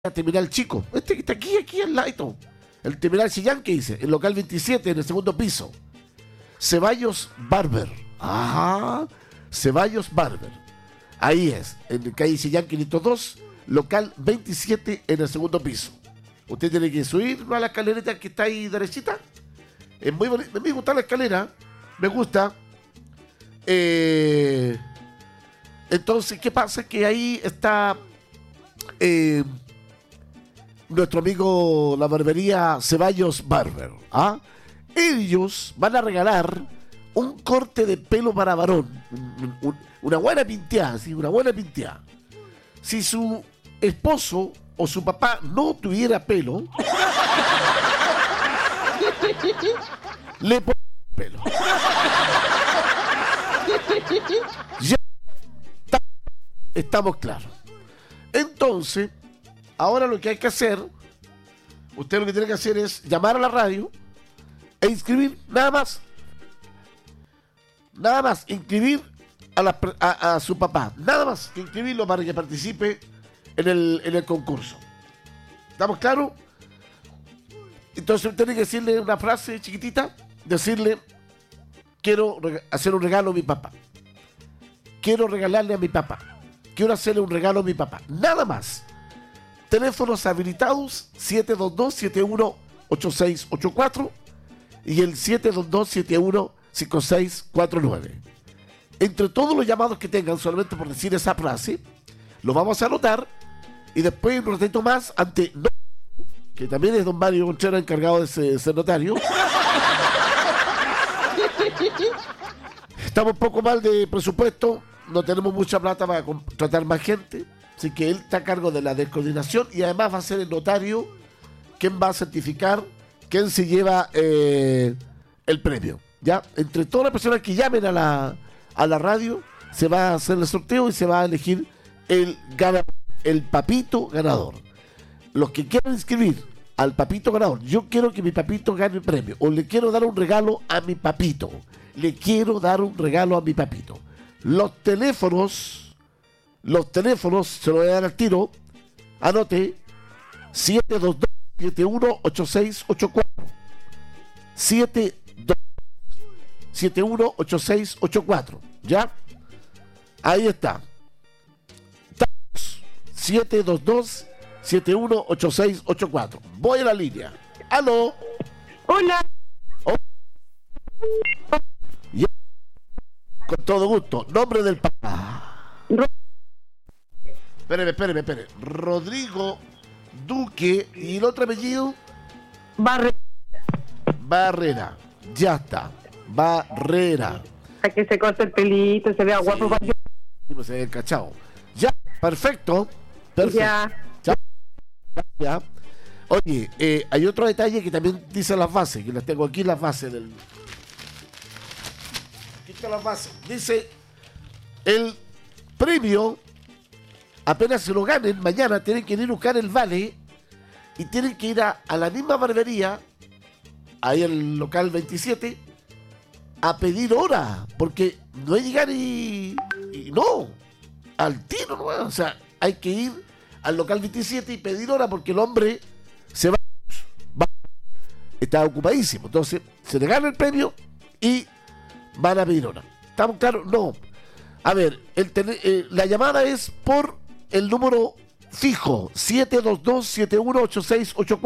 Terminal Chico, este que está aquí al lado, el Terminal Chillán que dice, el local 27 en el segundo piso, Ceballos Barber, Ceballos Barber, ahí es, en el calle Chillán 502, local 27 en el segundo piso. Usted tiene que subir a la escalerita que está ahí derechita, es muy bonita, me gusta la escalera, me gusta. Entonces, ¿qué pasa? Que ahí está nuestro amigo la barbería Ceballos Barber. Ellos van a regalar un corte de pelo para varón, una buena pinteada, ¿sí? Una buena pinteada. Si su esposo o su papá no tuviera pelo, le ponen pelo. Ya estamos claros. Entonces, ahora lo que hay que hacer, usted lo que tiene que hacer es llamar a la radio e inscribir, nada más inscribir a su papá, nada más que inscribirlo para que participe en el concurso. ¿Estamos claros? Entonces usted tiene que decirle una frase chiquitita, decirle: quiero hacer un regalo a mi papá, quiero regalarle a mi papá, quiero hacerle un regalo a mi papá, nada más. Teléfonos habilitados 722-718684 y el 722-715649. Entre todos los llamados que tengan solamente por decir esa frase, lo vamos a anotar y después un ratito más ante que también es don Mario Contreras encargado de ser notario. Estamos un poco mal de presupuesto, no tenemos mucha plata para contratar más gente. Así que él está a cargo de la descoordinación y además va a ser el notario quien va a certificar quién se lleva el premio. ¿Ya? Entre todas las personas que llamen a la radio, se va a hacer el sorteo y se va a elegir el papito ganador. Los que quieran inscribir al papito ganador, yo quiero que mi papito gane el premio, o le quiero dar un regalo a mi papito, Los teléfonos se lo voy a dar al tiro. Anote: 722-718684. 722-718684. ¿Ya? Ahí está. 722-718684. Voy a la línea. ¿Aló? Hola. Oh. Ya. Con todo gusto. Nombre del papá. Espéreme. Rodrigo Duque. ¿Y el otro apellido? Barrera. Ya está. Barrera. Para que se corte el pelito, se vea guapo. Sí, pues se ve cachado. Ya, perfecto. Ya. Oye, hay otro detalle que también dice las bases, que las tengo aquí, las bases del... Aquí están las bases. Dice: el premio, apenas se lo ganen, mañana tienen que ir a buscar el vale y tienen que ir a la misma barbería, ahí en el local 27, a pedir hora, porque no es llegar y no, al tiro, ¿no? O sea, hay que ir al local 27 y pedir hora porque el hombre se va, está ocupadísimo. Entonces, se le gana el premio y van a pedir hora. ¿Estamos claros? No. A ver, la llamada es por el número fijo, 722-718684.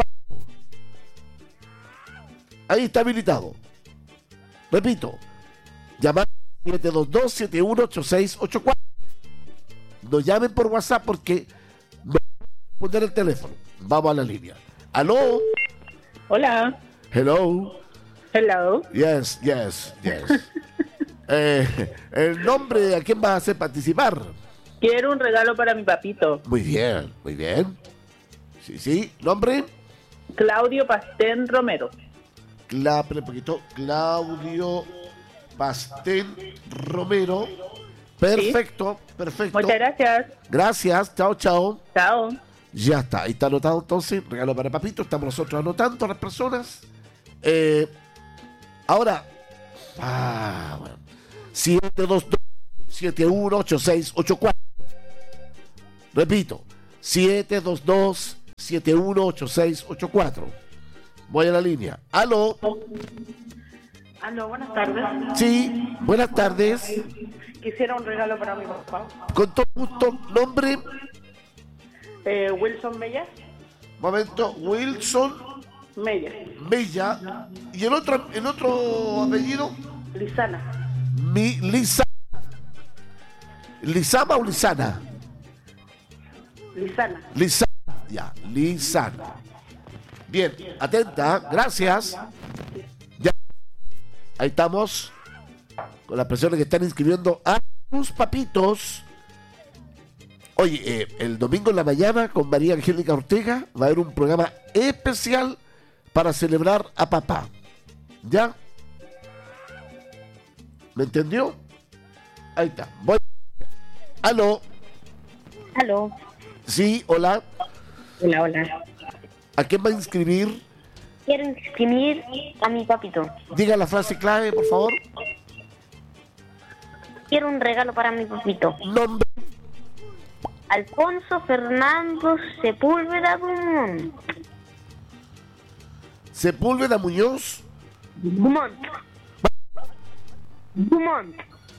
Ahí está habilitado. Repito, llamar 722-718684. No llamen por WhatsApp porque no voy a poner el teléfono. Vamos a la línea. ¿Aló? Hola. Hello. Yes. El nombre, ¿a quién vas a hacer participar? Quiero un regalo para mi papito. Muy bien. Sí. ¿Nombre? Claudio Pastén Romero. Espera un poquito. Claudio Pastén Romero. Perfecto. Muchas gracias. Gracias. Chao. Chao. Ya está. Ahí está anotado entonces. Regalo para papito. Estamos nosotros anotando a las personas. Ahora. Bueno. 722-718684. Repito. 722 718684. Voy a la línea. Aló. Aló, buenas tardes. Sí, buenas tardes. Quisiera un regalo para mi papá. Con todo gusto, nombre. Wilson Mella. Momento, Wilson Mella. Mella. ¿Y el otro apellido? Lizana. ¿Lisama o Lisana? Lizana. Lisana, ya, Lisana. Bien, atenta, gracias. Ya, ahí estamos, con las personas que están inscribiendo a sus papitos. Oye, el domingo en la mañana con María Angélica Ortega va a haber un programa especial para celebrar a papá. ¿Ya? ¿Me entendió? Ahí está. Voy. Aló. Aló. Sí, hola. Hola, hola. ¿A quién va a inscribir? Quiero inscribir a mi papito. Diga la frase clave, por favor. Quiero un regalo para mi papito. Nombre. Alfonso Fernando Sepúlveda Dumont. Sepúlveda Muñoz. Dumont. Dumont.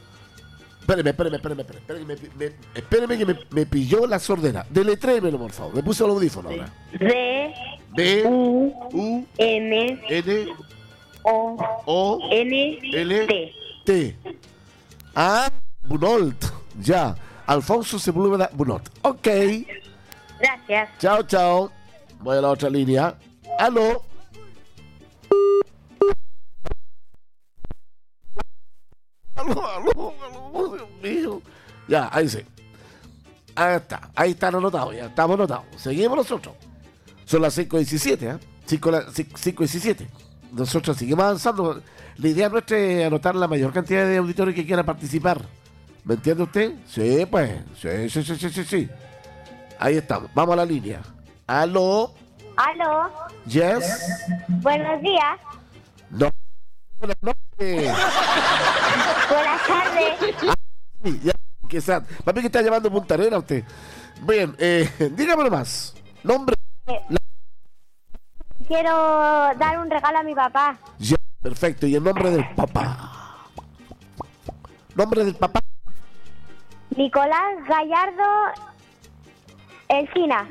Espéreme que me pilló la sordera. Deletrémelo, por favor. Me puse el audífono ahora. D B U N N O N L T. T. Ah, Bunolt. Ya. Alfonso Sepúlveda Bunolt. Ok. Gracias. Chao, chao. Voy a la otra línea. Aló. Aló, Dios mío. Ya, ahí sí. Ahí está anotado, ya estamos anotados. Seguimos nosotros. Son las 5:17, ¿eh? 5:17. Nosotros seguimos avanzando. La idea nuestra es anotar la mayor cantidad de auditores que quieran participar. ¿Me entiende usted? Sí, pues. Sí. Ahí estamos. Vamos a la línea. Aló. Aló. Yes. Buenos días. No. Buenas noches. Buenas tardes. Sí, ya, que sea. Para mí que está llamando Punta Arenas usted. Bien, dígame nomás. Nombre. Quiero dar un regalo a mi papá. Ya, perfecto. Y el nombre del papá. Nombre del papá. Nicolás Gallardo Encina.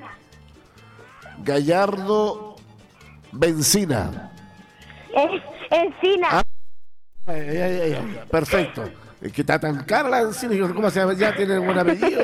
Gallardo Bencina. Encina. Ah, perfecto. Es que está tan cara la Encina. ¿Cómo se llama? Ya tiene un buen apellido.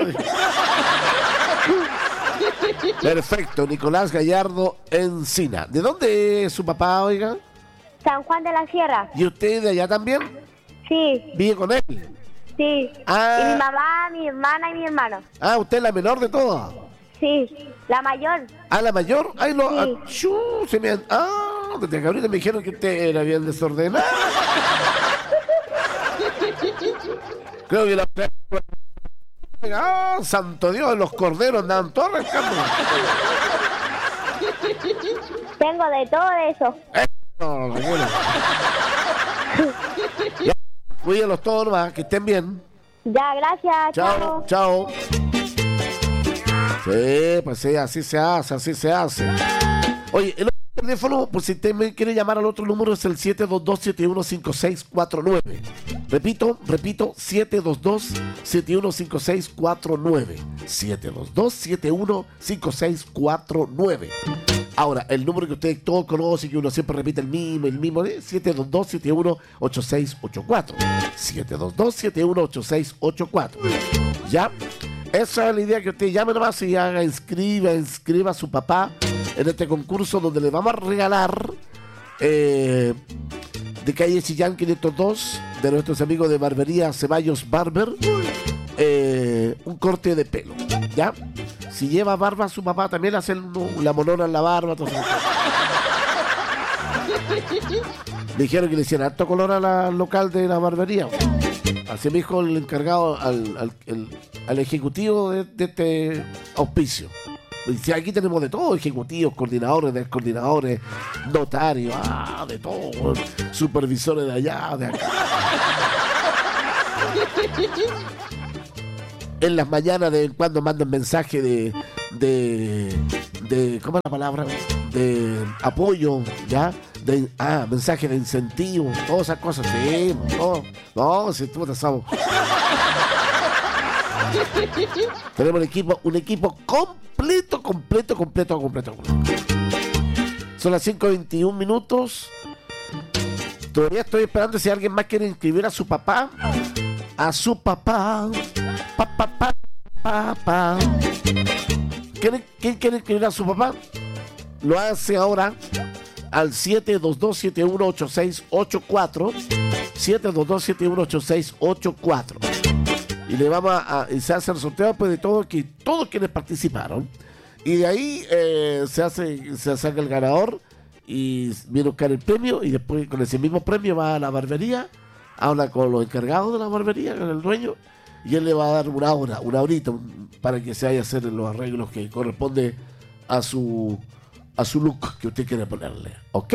Perfecto, Nicolás Gallardo Encina. ¿De dónde es su papá, oiga? San Juan de la Sierra. ¿Y usted de allá también? Sí, ¿Vive con él? sí. Ah. Y mi mamá, mi hermana y mi hermano. Ah, usted es la menor de todas. Sí, la mayor. ¿Ah, la mayor? Ay, no. Sí. Se me han... Ah, desde que ahorita me dijeron que usted era bien desordenado. Creo que la... Ah, santo Dios, los corderos andaban todos arrancando. Tengo de todo eso. No, bueno. Ya, cuídenlos todos nomás, que estén bien. Ya, gracias. Chao, chao. Sí, pues sí, así se hace. Oye, el otro teléfono, por si usted me quiere llamar al otro número, es el 722-715649. Repito, 722-715649. 722-715649. Ahora, el número que ustedes todos conocen, que uno siempre repite el mismo, es 722-718684. 722-718684. ¿Ya? Esa es la idea, que usted llame nomás y haga, inscriba a su papá en este concurso donde le vamos a regalar de calle Chillán 502 de nuestros amigos de Barbería Ceballos Barber un corte de pelo, ¿ya? Si lleva barba su papá también hace la monona en la barba, todo eso. Me dijeron que le hicieran harto color al local de la barbería. Así me dijo el encargado al ejecutivo de este auspicio. Dice, aquí tenemos de todo, ejecutivos, coordinadores, descoordinadores, notarios, de todo, supervisores de allá, de acá. En las mañanas de cuando mandan mensaje de ¿cómo es la palabra? De apoyo, ¿ya? Mensaje de incentivo, todas esas cosas, sí, no, si tú te sabes. Tenemos un equipo completo. Son las 5:21 minutos. Todavía estoy esperando si alguien más quiere inscribir a su papá. Papá. ¿Quién quiere inscribir a su papá? Lo hace ahora al 722-718684. 722-718684. Y le vamos se hace el sorteo pues, de todos quienes participaron. Y de ahí se saca el ganador y viene a buscar el premio. Y después con ese mismo premio va a la barbería, habla con los encargados de la barbería, con el dueño, y él le va a dar una horita para que se vaya a hacer los arreglos que corresponde a su look que usted quiere ponerle. ¿Ok?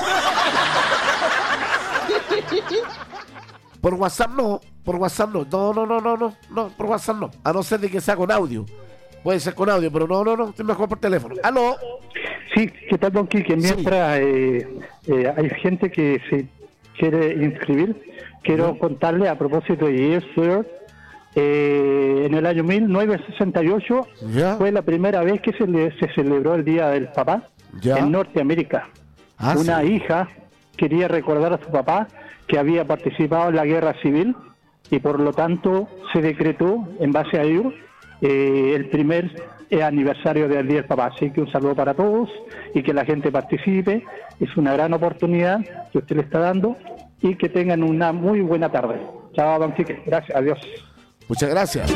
Por WhatsApp no. No, por WhatsApp no. A no ser de que sea con audio. Puede ser con audio, pero no, es mejor por teléfono. ¿Aló? Sí, ¿qué tal, don Quique? Mientras hay gente que se quiere inscribir, quiero contarle a propósito de Year Zero, en el año 1968 fue la primera vez que se celebró el Día del Papá en Norteamérica. Una hija quería recordar a su papá que había participado en la guerra civil y por lo tanto se decretó en base a ello el primer aniversario del Día del Papá. Así que un saludo para todos y que la gente participe. Es una gran oportunidad que usted le está dando y que tengan una muy buena tarde. Chao, don Quique. Gracias. Adiós. Muchas gracias.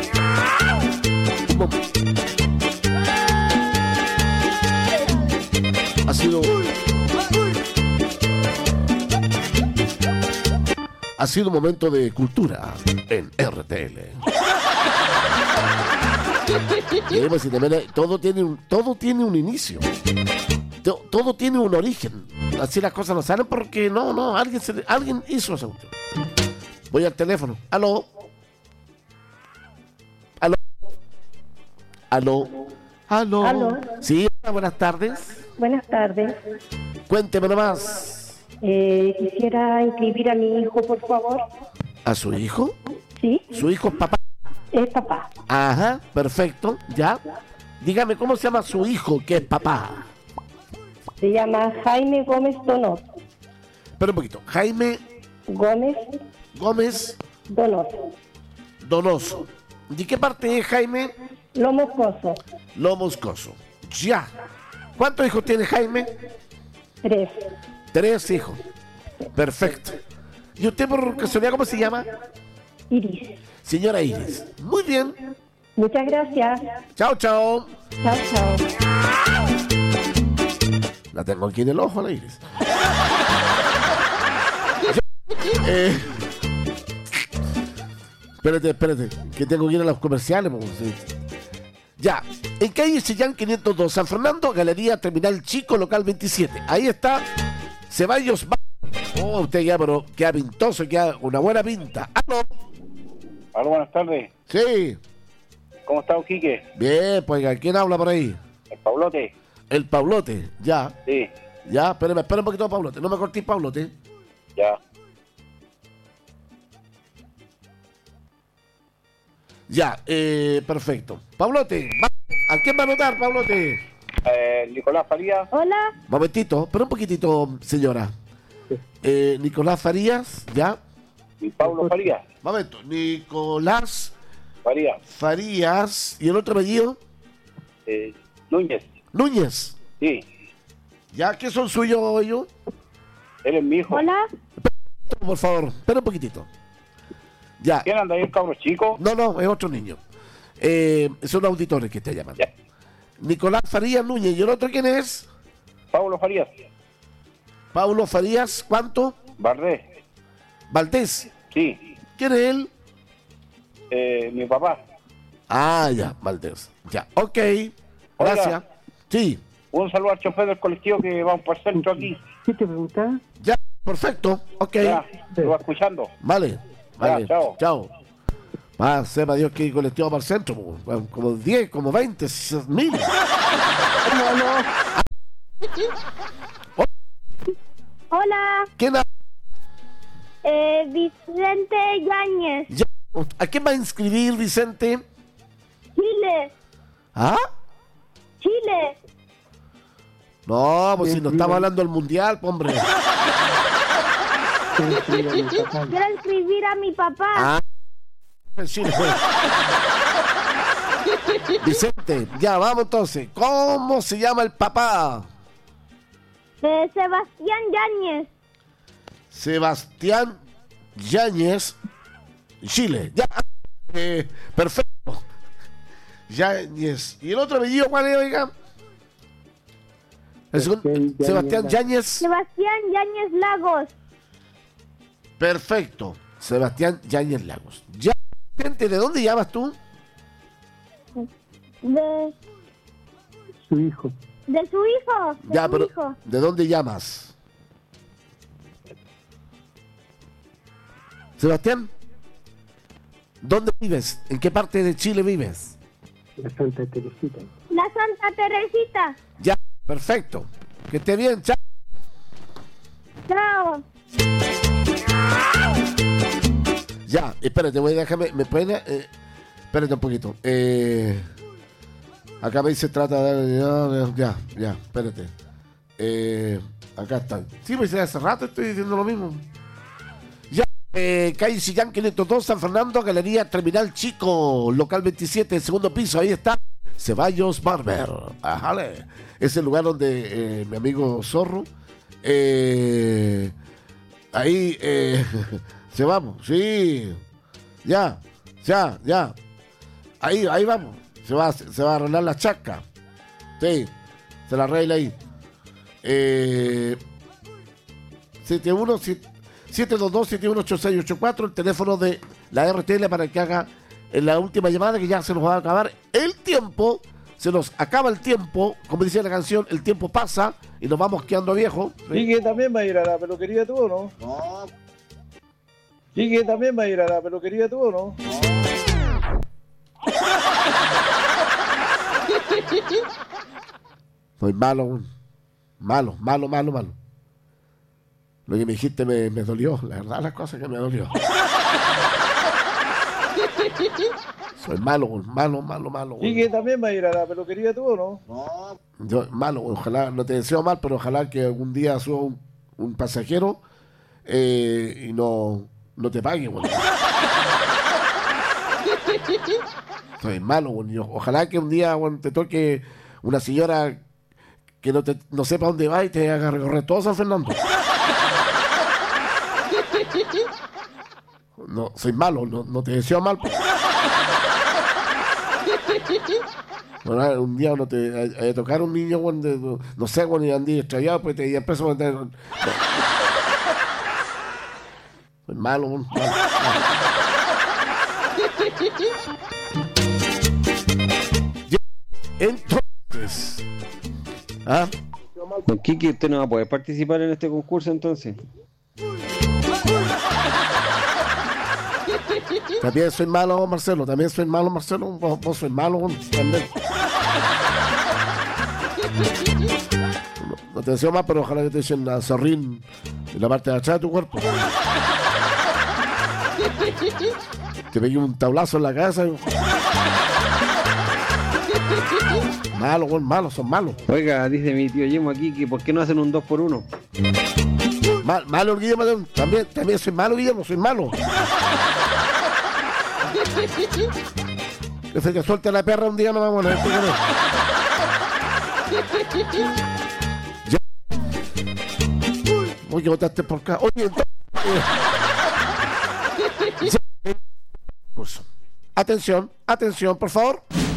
Ha sido un momento de cultura en RTL. Todo tiene un inicio. Todo tiene un origen. Así las cosas no salen porque alguien hizo eso. Voy al teléfono. ¿Aló? Sí, buenas tardes. Buenas tardes. Cuénteme nomás. Quisiera inscribir a mi hijo, por favor. ¿A su hijo? Sí. ¿Su hijo es papá? Es papá. Ajá, perfecto, ya. Dígame, ¿cómo se llama su hijo que es papá? Se llama Jaime Gómez Donoso. Espera un poquito. Jaime Gómez Donoso. ¿De qué parte es Jaime? Lo Moscoso. Ya. ¿Cuántos hijos tiene Jaime? 3. 3 hijos. Perfecto. ¿Y usted por casualidad cómo se llama? Iris. Señora Iris. Muy bien. Muchas gracias. Chao. Chao. La tengo aquí en el ojo, la Iris. Espérate, que tengo que ir a los comerciales. Ya, en calle Chillán 502, San Fernando, Galería Terminal Chico, local 27. Ahí está Ceballos. Oh, usted ya, pero queda pintoso, queda una buena pinta. Aló, buenas tardes. Sí. ¿Cómo está, Quique? Bien, pues, ¿quién habla por ahí? El Paulote. El Paulote, ya. Sí. Ya, espera un poquito, Paulote. No me cortes, Paulote. Ya. Ya, perfecto. Paulote, ¿a quién va a anotar, Paulote? Nicolás Farías. Hola. Momentito, pero un poquitito, señora. Nicolás Farías, ¿ya? Y Pablo Farías. Momento, Nicolás Farías. ¿Y el otro apellido? Núñez. Sí. ¿Ya? ¿Qué son suyos ellos? Él es mi hijo. Hola. Por favor, espera un poquitito. Ya. ¿Quién anda ahí, el cabro chico? No, es otro niño. Son auditores que está llamando. Ya. Nicolás Farías Núñez. ¿Y el otro quién es? Pablo Farías. Pablo Farías, ¿cuánto? Valdés. Sí. ¿Quién es él? Mi papá. Ah, ya, Valdés. Ya, ok. Gracias. Oiga, sí. un saludo al chofer del colectivo que vamos por el centro aquí. ¿Qué te preguntas? Ya, perfecto. Ok. Ya, lo va escuchando. Vale. chao. Sepa Dios que colectivo para el centro. Como 10, como 20, 1000. Hola, ¿Quién ha- Vicente Yáñez, ya- ¿A quién va a inscribir, Vicente? Chile, ¿Ah? Chile. No, pues si no estamos hablando del mundial, pues, hombre. Quiero escribir a mi papá. Ah, sí, pues. Vicente, ya vamos entonces. ¿Cómo se llama el papá? Sebastián Yáñez. Sebastián Yáñez, Chile. Ya, perfecto. Yáñez. ¿Y el otro apellido cuál es, oiga? El segundo, Sebastián Yáñez. Sebastián Yáñez Lagos. Perfecto. Sebastián Yáñez Lagos. Ya, gente, ¿de dónde llamas tú? De Su hijo. su hijo. Ya, su pero hijo. ¿de dónde llamas? Sebastián, ¿dónde vives? ¿En qué parte de Chile vives? La Santa Teresita. La Santa Teresita. Ya, perfecto. Que esté bien, chao. Chao. Ya, espérate, déjame, ¿me pueden? Espérate un poquito. Acá me dice trata de... Ya, espérate. Acá está. Sí, pues hace rato estoy diciendo lo mismo. Ya, calle Sillán 502, San Fernando, Galería Terminal Chico, local 27, segundo piso, ahí está. Ceballos Barber. Ajale. Es el lugar donde mi amigo Zorro. Ahí se vamos, sí. Ya. Ahí vamos. Se va a arreglar la chasca. Sí, se la arregla ahí. 722-718684, el teléfono de la RTL para que haga en la última llamada, que ya se nos va a acabar el tiempo. Se nos acaba el tiempo, como dice la canción, el tiempo pasa y nos vamos quedando viejos. ¿Y que también va a ir a la peluquería tú o no? No. ¿Y que también va a ir a la peluquería tú o no? Soy malo. Lo que me dijiste me dolió, la verdad, las cosas que me dolió. Soy malo. ¿Y que también va a ir a la peluquería tú o no? Yo, malo, ojalá, no te deseo mal, pero ojalá que algún día suba un pasajero y no te pague, bueno. Soy malo, bueno. Ojalá que un día, bueno, te toque una señora que no sepa dónde va y te haga recorrer todo San Fernando. No, soy malo, no te deseo mal. Bueno, un día uno te tocar un niño, bueno, no sé, bueno, y andí extraviado, pues te empezó a meter. Soy malo. Entonces, Don Kiki, usted no va a poder participar en este concurso entonces. también soy malo, Marcelo. Vos sois malo también. No te deseo más, pero ojalá que te echen la zorrín en la parte de atrás de tu cuerpo. Te pegué un tablazo en la cabeza. Son malos. Oiga, dice mi tío Yemo aquí que ¿por qué no hacen un 2x1? Malo el Guillermo, también soy malo, Guillermo, soy malo. Que se te suelte la perra un día, no vamos a ver. Ya. Oye, votaste por acá. Oye, entonces, atención, por favor.